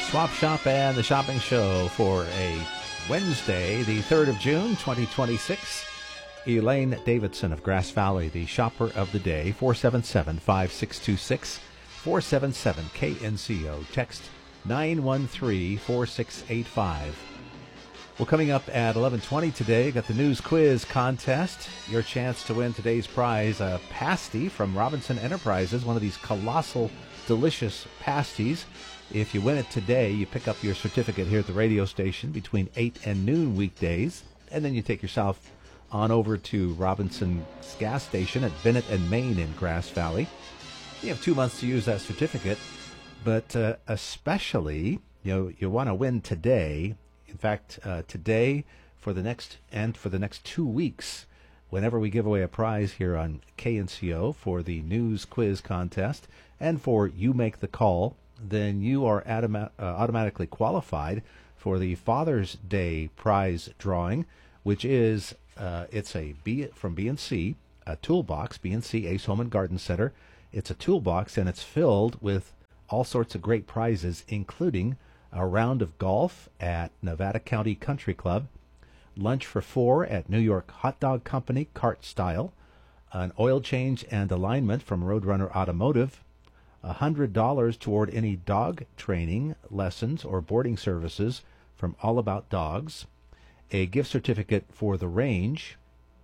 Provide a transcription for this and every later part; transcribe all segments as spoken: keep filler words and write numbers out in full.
Swap Shop and the Shopping Show for a Wednesday, the third of June, twenty twenty-six. Elaine Davidson of Grass Valley, the shopper of the day, four seven seven, five six two six, four seven seven K N C O. Text nine one three, four six eight five. Well, coming up at eleven twenty today, got the News Quiz Contest. Your chance to win today's prize, a pasty from Robinson Enterprises, one of these colossal, delicious pasties. If you win it today, you pick up your certificate here at the radio station between eight and noon weekdays, and then you take yourself on over to Robinson's gas station at Bennett and Main in Grass Valley. You have two months to use that certificate, but uh, especially, you know, you want to win today. In fact, uh, today for the next and for the next two weeks, whenever we give away a prize here on K N C O for the News Quiz Contest and for You Make the Call, then you are automa- uh, automatically qualified for the Father's Day prize drawing, which is, uh, it's a B from B and C, a toolbox, B and C Ace Home and Garden Center. It's a toolbox, and it's filled with all sorts of great prizes, including a round of golf at Nevada County Country Club, lunch for four at New York Hot Dog Company, cart style, an oil change and alignment from Roadrunner Automotive, one hundred dollars toward any dog training lessons or boarding services from All About Dogs, a gift certificate for The Range,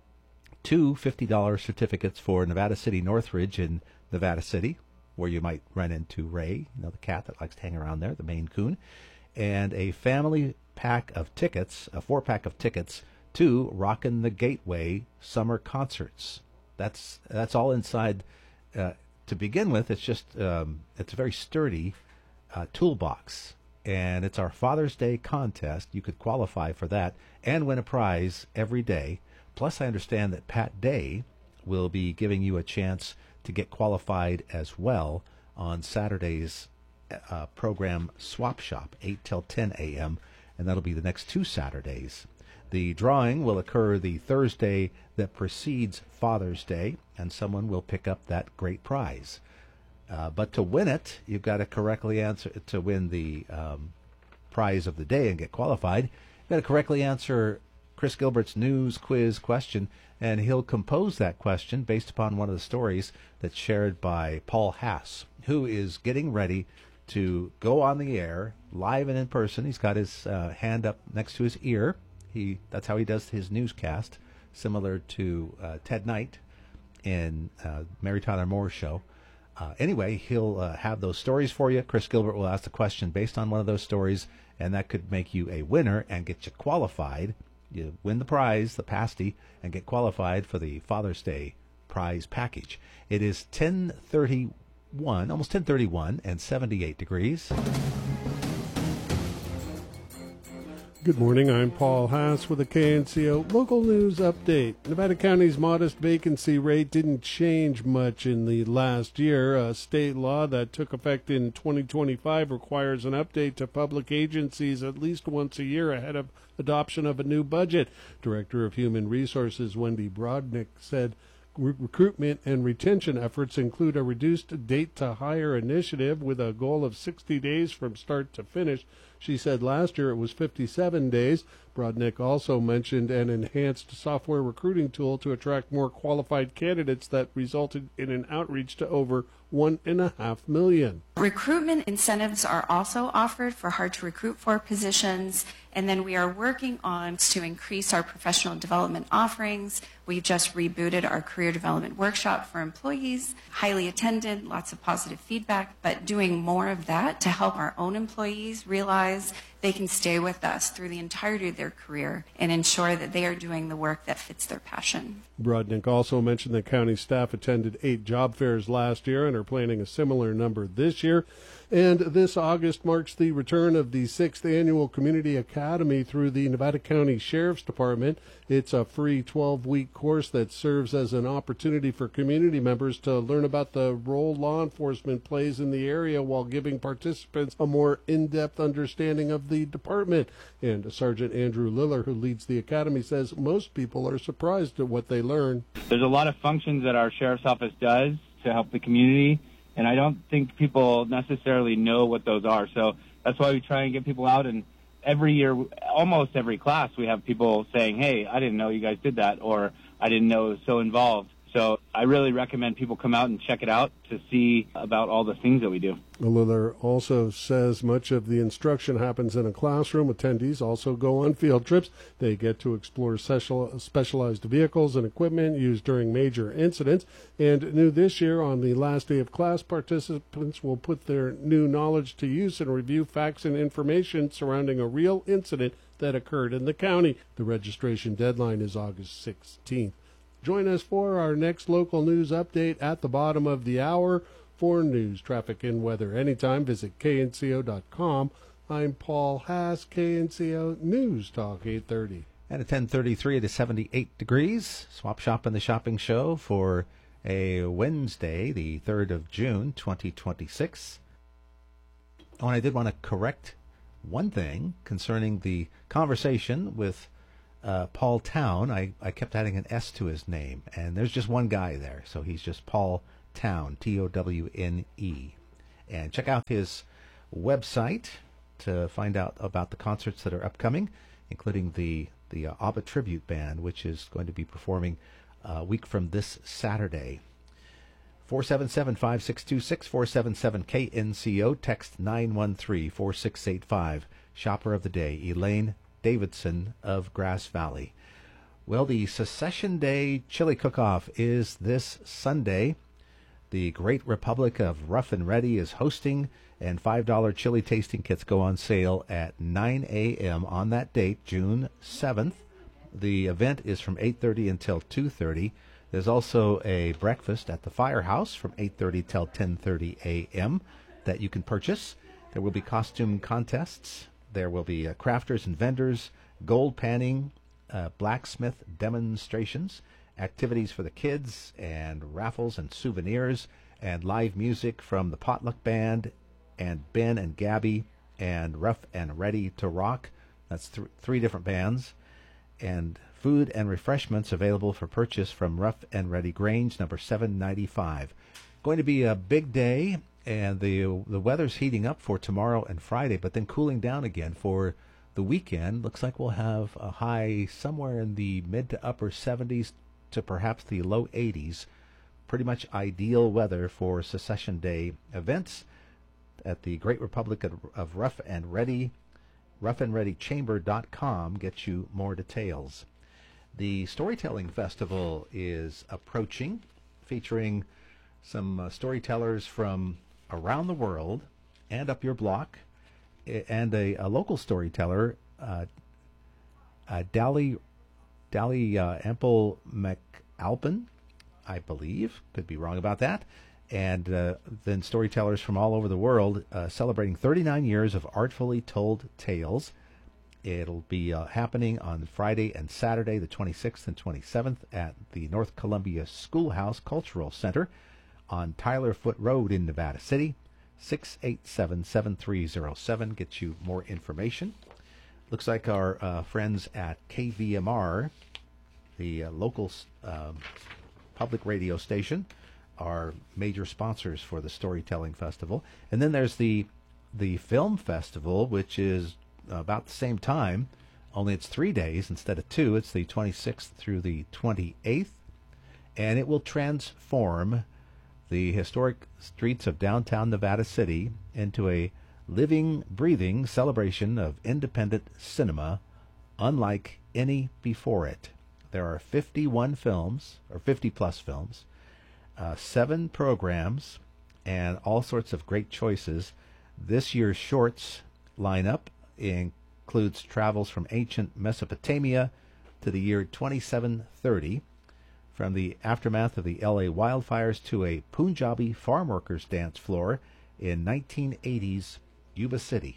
two fifty dollars certificates for Nevada City Northridge in Nevada City, where you might run into Ray, you know, the cat that likes to hang around there, the Maine Coon, and a family pack of tickets, a four-pack of tickets to Rockin' the Gateway summer concerts. That's that's all inside. Uh, to begin with, it's just um, it's a very sturdy uh, toolbox, and it's our Father's Day contest. You could qualify for that and win a prize every day. Plus, I understand that Pat Day will be giving you a chance to get qualified as well on Saturday's uh, program Swap Shop, eight till ten a.m., and that'll be the next two Saturdays. The drawing will occur the Thursday that precedes Father's Day, and someone will pick up that great prize. Uh, but to win it, you've got to correctly answer, to win the um, prize of the day and get qualified, you've got to correctly answer Chris Gilbert's news quiz question, and he'll compose that question based upon one of the stories that's shared by Paul Haas, who is getting ready to go on the air live and in person. He's got his uh, hand up next to his ear. He that's how he does his newscast, similar to uh, Ted Knight in uh, Mary Tyler Moore's show. Uh, anyway, he'll uh, have those stories for you. Chris Gilbert will ask the question based on one of those stories, and that could make you a winner and get you qualified. You win the prize, the pasty, and get qualified for the Father's Day prize package. It is ten thirty-one, almost ten thirty-one, and seventy-eight degrees. Good morning, I'm Paul Haas with a K N C O local news update. Nevada County's modest vacancy rate didn't change much in the last year. A state law that took effect in twenty twenty-five requires an update to public agencies at least once a year ahead of adoption of a new budget. Director of Human Resources Wendy Brodnick said Re- recruitment and retention efforts include a reduced date-to-hire initiative with a goal of sixty days from start to finish. She said last year it was fifty-seven days. Brodnick also mentioned an enhanced software recruiting tool to attract more qualified candidates that resulted in an outreach to over one and a half million. Recruitment incentives are also offered for hard to recruit for positions, and then we are working on to increase our professional development offerings. We've just rebooted our career development workshop for employees, highly attended, lots of positive feedback, but doing more of that to help our own employees realize they can stay with us through the entirety of their career and ensure that they are doing the work that fits their passion. Brodnick also mentioned that county staff attended eight job fairs last year and are planning a similar number this year. And this August marks the return of the sixth Annual Community Academy through the Nevada County Sheriff's Department. It's a free twelve-week course that serves as an opportunity for community members to learn about the role law enforcement plays in the area while giving participants a more in-depth understanding of the department. And Sergeant Andrew Liller, who leads the academy, says most people are surprised at what they learn. There's a lot of functions that our sheriff's office does to help the community, and I don't think people necessarily know what those are. So That's why we try and get people out. And every year, almost every class, we have people saying, hey, I didn't know you guys did that, or I didn't know it was so involved. So I really recommend people come out and check it out to see about all the things that we do. Liller also says much of the instruction happens in a classroom. Attendees also go on field trips. They get to explore special, specialized vehicles and equipment used during major incidents. And new this year, on the last day of class, participants will put their new knowledge to use and review facts and information surrounding a real incident that occurred in the county. The registration deadline is August sixteenth. Join us for our next local news update at the bottom of the hour. For news, traffic, and weather anytime, visit K N C O dot com. I'm Paul Haas, K N C O News Talk eight thirty. And at ten thirty-three, it is seventy-eight degrees. Swap Shop and the Shopping Show for a Wednesday, the third of June, twenty twenty-six. Oh, and I did want to correct one thing concerning the conversation with Uh, Paul Town. I, I kept adding an S to his name, and there's just one guy there, so he's just Paul Town, T O W N E. And check out his website to find out about the concerts that are upcoming, including the, the uh, ABBA Tribute Band, which is going to be performing a week from this Saturday. four seven seven, five six two six, four seven seven K N C O, text nine one three, four six eight five. Shopper of the Day, Elaine Davidson of Grass Valley. Well, the Secession Day Chili Cook-Off is this Sunday. The Great Republic of Rough and Ready is hosting, and five dollar chili tasting kits go on sale at nine a.m. on that date, June seventh. The event is from eight thirty until two thirty. There's also a breakfast at the Firehouse from eight thirty till ten thirty a.m. that you can purchase. There will be costume contests. There will be uh, crafters and vendors, gold panning, uh, blacksmith demonstrations, activities for the kids, and raffles and souvenirs, and live music from the Potluck Band, and Ben and Gabby, and Rough and Ready to Rock. That's th- three different bands. And food and refreshments available for purchase from Rough and Ready Grange, number seven ninety-five. Going to be a big day. And the the weather's heating up for tomorrow and Friday, but then cooling down again for the weekend. Looks like we'll have a high somewhere in the mid to upper seventies to perhaps the low eighties. Pretty much ideal weather for Secession Day events at the Great Republic of, of Rough and Ready. rough and ready chamber dot com gets you more details. The Storytelling Festival is approaching, featuring some uh, storytellers from around the world and up your block, and a, a local storyteller, uh, uh, Dali, Dali uh, Ample McAlpin, I believe, could be wrong about that, and uh, then storytellers from all over the world uh, celebrating thirty-nine years of artfully told tales. It'll be uh, happening on Friday and Saturday, the twenty-sixth and twenty-seventh, at the North Columbia Schoolhouse Cultural Center on Tyler Foot Road in Nevada City. Six eight seven, seven three zero seven gets you more information. Looks like our uh, friends at K V M R, the uh, local uh, public radio station, are major sponsors for the Storytelling Festival. And then there's the the Film Festival, which is about the same time, only it's three days instead of two. It's the twenty-sixth through the twenty-eighth, and it will transform the historic streets of downtown Nevada City into a living, breathing celebration of independent cinema unlike any before it. There are fifty-one films, or fifty plus films, uh, seven programs, and all sorts of great choices. This year's shorts lineup includes travels from ancient Mesopotamia to the year twenty-seven thirty, from the aftermath of the L A wildfires to a Punjabi farm workers dance floor in nineteen eighties Yuba City.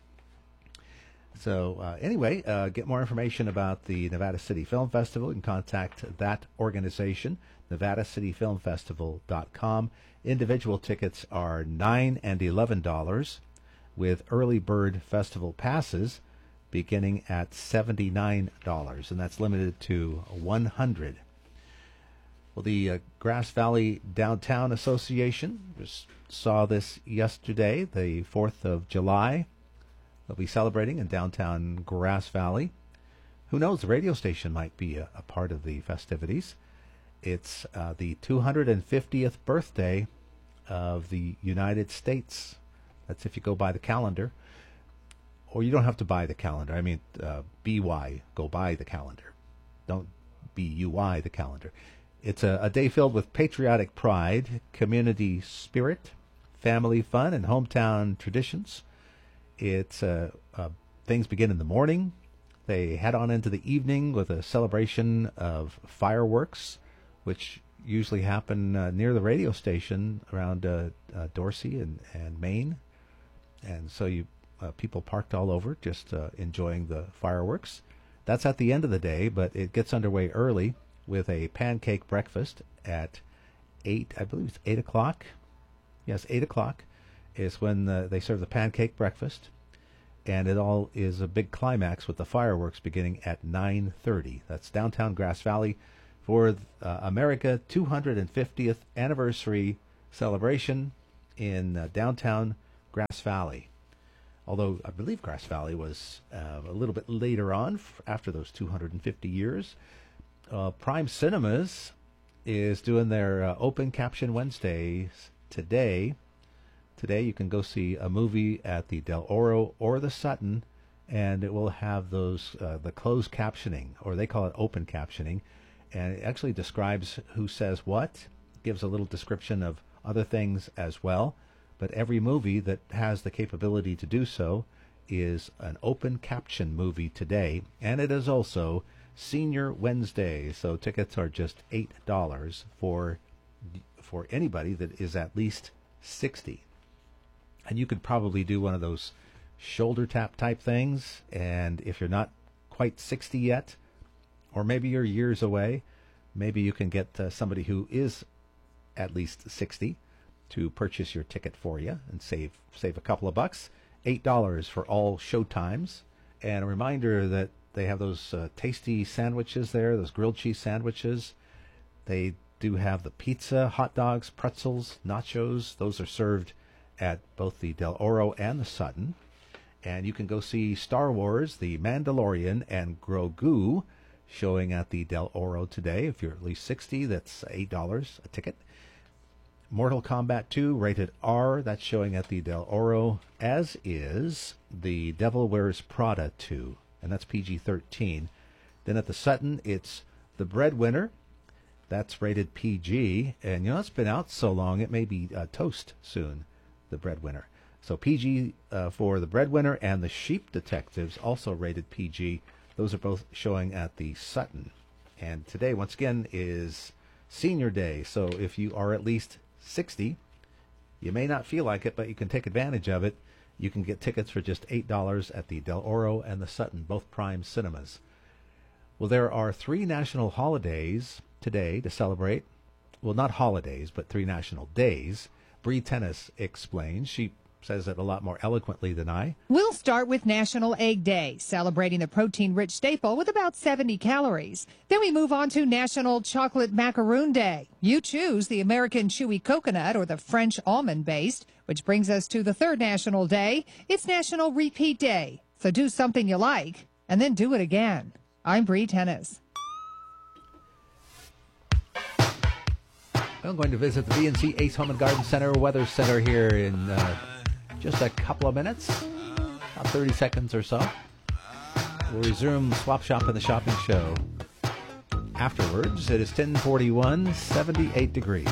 So uh, anyway, uh, get more information about the Nevada City Film Festival. You can contact that organization, nevada city film festival dot com. Individual tickets are nine dollars and eleven dollars, with early bird festival passes beginning at seventy-nine dollars, and that's limited to one hundred. Well, the uh, Grass Valley Downtown Association just saw this yesterday, the fourth of July. They'll be celebrating in downtown Grass Valley. Who knows, the radio station might be a, a part of the festivities. It's uh, the two hundred fiftieth birthday of the United States. That's if you go by the calendar. Or you don't have to buy the calendar. I mean, uh, B Y, go buy the calendar. Don't B U Y the calendar. It's a, a day filled with patriotic pride, community spirit, family fun, and hometown traditions. It's uh, uh, things begin in the morning. They head on into the evening with a celebration of fireworks, which usually happen uh, near the radio station around uh, uh, Dorsey and, and Maine. And so you uh, people parked all over just uh, enjoying the fireworks. That's at the end of the day, but it gets underway early with a pancake breakfast at eight, I believe it's eight o'clock. Yes, eight o'clock is when uh, they serve the pancake breakfast. And it all is a big climax with the fireworks beginning at nine thirty. That's downtown Grass Valley for uh, America two hundred fiftieth anniversary celebration in uh, downtown Grass Valley. Although I believe Grass Valley was uh, a little bit later on, f- after those two hundred fifty years. Uh, Prime Cinemas is doing their uh, Open Caption Wednesdays today. Today you can go see a movie at the Del Oro or the Sutton, and it will have those uh, the closed captioning, or they call it open captioning, and it actually describes who says what, gives a little description of other things as well. But every movie that has the capability to do so is an open caption movie today, and it is also Senior Wednesday, so tickets are just eight dollars for for anybody that is at least sixty. And you could probably do one of those shoulder tap type things, and if you're not quite sixty yet, or maybe you're years away, maybe you can get uh, somebody who is at least sixty to purchase your ticket for you and save save a couple of bucks. eight dollars for all show times. And a reminder that they have those uh, tasty sandwiches there, those grilled cheese sandwiches. They do have the pizza, hot dogs, pretzels, nachos. Those are served at both the Del Oro and the Sutton. And you can go see Star Wars, The Mandalorian, and Grogu showing at the Del Oro today. If you're at least sixty, that's eight dollars a ticket. Mortal Kombat two, rated R, that's showing at the Del Oro, as is The Devil Wears Prada two, and that's P G thirteen. Then at the Sutton, it's The Breadwinner, that's rated P G, and you know, it's been out so long, it may be uh, toast soon, The Breadwinner. So P G uh, for The Breadwinner, and The Sheep Detectives, also rated P G. Those are both showing at the Sutton. And today, once again, is Senior Day, so if you are at least sixty, you may not feel like it, but you can take advantage of it. You can get tickets for just eight dollars at the Del Oro and the Sutton, both Prime Cinemas. Well, there are three national holidays today to celebrate. Well, not holidays, but three national days. Bree Tennis explains. She says it a lot more eloquently than I. We'll start with National Egg Day, celebrating the protein-rich staple with about seventy calories. Then we move on to National Chocolate Macaroon Day. You choose the American Chewy Coconut or the French Almond-based, which brings us to the third national day. It's National Repeat Day. So do something you like, and then do it again. I'm Bree Tennis. I'm going to visit the V and C Ace Home and Garden Center Weather Center here in uh, just a couple of minutes, about thirty seconds or so. We'll resume Swap Shop and the Shopping Show. Afterwards, it is ten forty-one, seventy-eight degrees.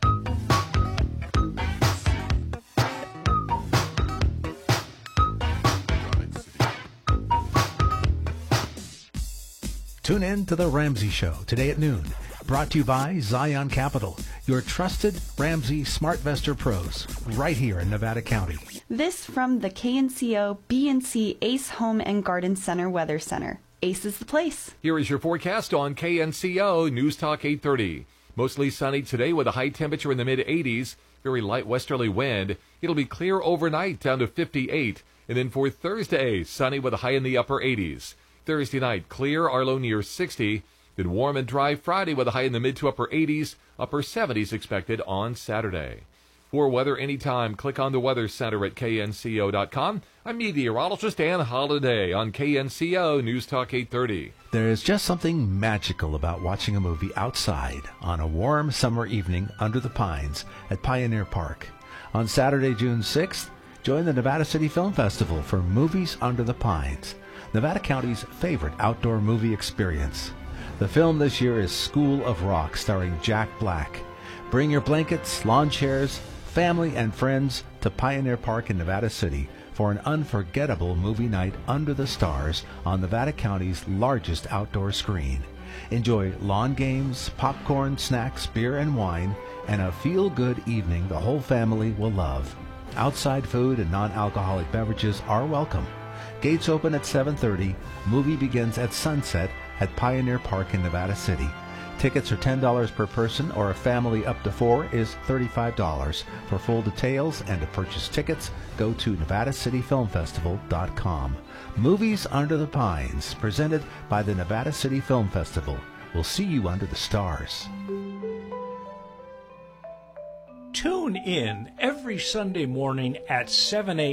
Tune in to The Ramsey Show today at noon. Brought to you by Zion Capital, your trusted Ramsey SmartVestor pros, right here in Nevada County. This from the K N C O B and C Ace Home and Garden Center Weather Center. Ace is the place. Here is your forecast on K N C O News Talk eight thirty. Mostly sunny today with a high temperature in the mid eighties. Very light westerly wind. It'll be clear overnight down to fifty-eight. And then for Thursday, sunny with a high in the upper eighties. Thursday night, clear, our low near sixty. Then warm and dry Friday with a high in the mid to upper eighties, upper seventies expected on Saturday. For weather anytime, click on the Weather Center at K N C O dot com. I'm meteorologist Ann Holiday on K N C O News Talk eight thirty. There is just something magical about watching a movie outside on a warm summer evening under the pines at Pioneer Park. On Saturday, June sixth, join the Nevada City Film Festival for Movies Under the Pines, Nevada County's favorite outdoor movie experience. The film this year is School of Rock, starring Jack Black. Bring your blankets, lawn chairs, family, and friends to Pioneer Park in Nevada City for an unforgettable movie night under the stars on Nevada County's largest outdoor screen. Enjoy lawn games, popcorn, snacks, beer and wine, and a feel-good evening the whole family will love. Outside food and non-alcoholic beverages are welcome. Gates open at seven thirty. Movie begins at sunset at Pioneer Park in Nevada City. Tickets are ten dollars per person, or a family up to four is thirty-five dollars. For full details and to purchase tickets, go to Nevada City Film Festival dot com. Movies Under the Pines, presented by the Nevada City Film Festival. We'll see you under the stars. Tune in every Sunday morning at seven a.m.